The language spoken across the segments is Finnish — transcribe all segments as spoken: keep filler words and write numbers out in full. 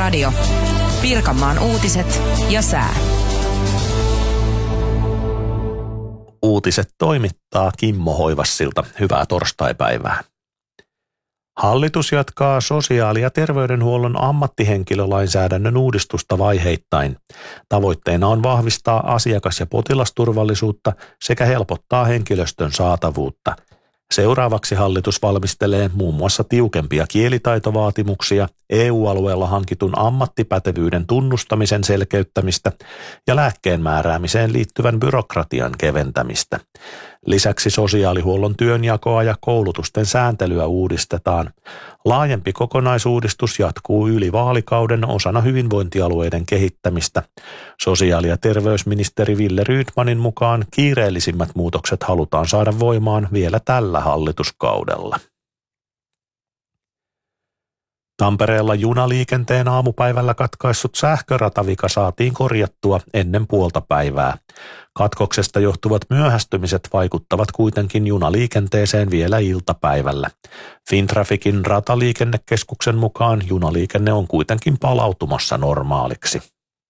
Radio. Pirkanmaan uutiset ja sää. Uutiset toimittaa Kimmo Hoivassilta. Hyvää torstaipäivää. Hallitus jatkaa sosiaali- ja terveydenhuollon ammattihenkilölainsäädännön uudistusta vaiheittain. Tavoitteena on vahvistaa asiakas- ja potilasturvallisuutta sekä helpottaa henkilöstön saatavuutta. Seuraavaksi hallitus valmistelee muun muassa tiukempia kielitaitovaatimuksia, E U-alueella hankitun ammattipätevyyden tunnustamisen selkeyttämistä ja lääkkeen määräämiseen liittyvän byrokratian keventämistä. Lisäksi sosiaalihuollon työnjakoa ja koulutusten sääntelyä uudistetaan. Laajempi kokonaisuudistus jatkuu yli vaalikauden osana hyvinvointialueiden kehittämistä. Sosiaali- ja terveysministeri Wille Rydmanin mukaan kiireellisimmät muutokset halutaan saada voimaan vielä tällä hallituskaudella. Tampereella junaliikenteen aamupäivällä katkaissut sähköratavika saatiin korjattua ennen puolta päivää. Katkoksesta johtuvat myöhästymiset vaikuttavat kuitenkin junaliikenteeseen vielä iltapäivällä. Fintrafficin rataliikennekeskuksen mukaan junaliikenne on kuitenkin palautumassa normaaliksi.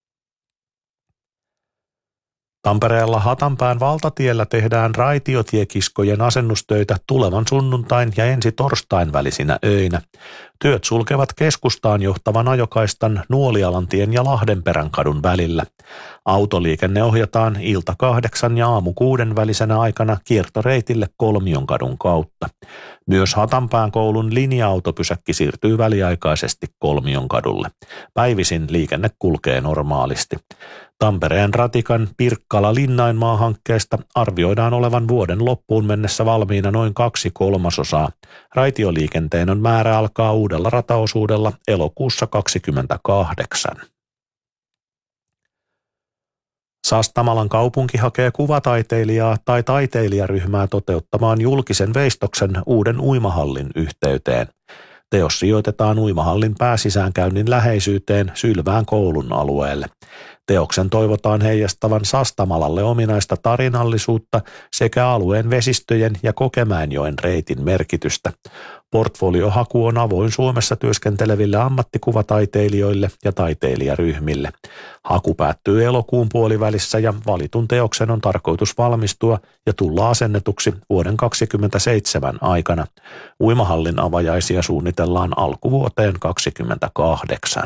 Tampereella Hatanpään valtatiellä tehdään raitiotiekiskojen asennustöitä tulevan sunnuntain ja ensi torstain välisinä öinä. Työt sulkevat keskustaan johtavan ajokaistan Nuolialantien ja Lahdenperän kadun välillä. Autoliikenne ohjataan ilta kahdeksan ja aamu kuuden välisenä aikana kiertoreitille Kolmionkadun kautta. Myös Hatanpään koulun linja-autopysäkki siirtyy väliaikaisesti Kolmionkadulle. Päivisin liikenne kulkee normaalisti. Tampereen ratikan Pirkkala-Linnainmaa-hankkeesta arvioidaan olevan vuoden loppuun mennessä valmiina noin kaksi kolmasosaa. Raitioliikenteen on määrä alkaa uudella rataosuudella elokuussa kaksikymmentäkahdeksan. Sastamalan kaupunki hakee kuvataiteilijaa tai taiteilijaryhmää toteuttamaan julkisen veistoksen uuden uimahallin yhteyteen. Teos sijoitetaan uimahallin pääsisäänkäynnin läheisyyteen Sylvään koulun alueelle. Teoksen toivotaan heijastavan Sastamalalle ominaista tarinallisuutta sekä alueen vesistöjen ja Kokemäenjoen reitin merkitystä. Portfoliohaku on avoin Suomessa työskenteleville ammattikuvataiteilijoille ja taiteilijaryhmille. Haku päättyy elokuun puolivälissä ja valitun teoksen on tarkoitus valmistua ja tulla asennetuksi vuoden kaksikymmentäseitsemän aikana. Uimahallin avajaisia suunnitellaan alkuvuoteen kaksikymmentäkahdeksan.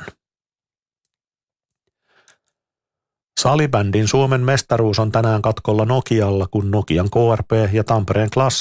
Salibändin Suomen mestaruus on tänään katkolla Nokialla, kun Nokian K R P ja Tampereen Classic